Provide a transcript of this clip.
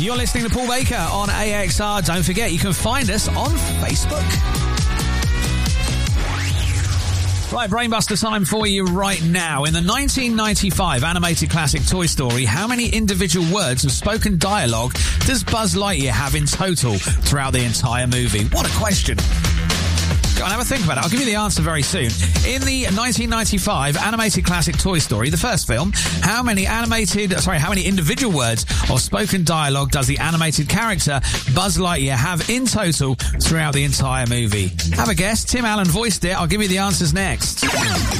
You're listening to Paul Baker on AXR. Don't forget, you can find us on Facebook. Right, Brainbuster time for you right now. In the 1995 animated classic Toy Story, how many individual words of spoken dialogue does Buzz Lightyear have in total throughout the entire movie? What a question. Go and have a think about it. I'll give you the answer very soon. In the 1995 animated classic Toy Story, the first film, how many individual words of spoken dialogue does the animated character Buzz Lightyear have in total throughout the entire movie? Have a guess. Tim Allen voiced it. I'll give you the answers next.